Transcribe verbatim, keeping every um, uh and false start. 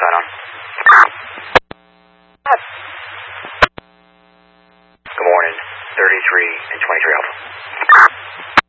sign on. Good morning, thirty-three and twenty-three Alpha.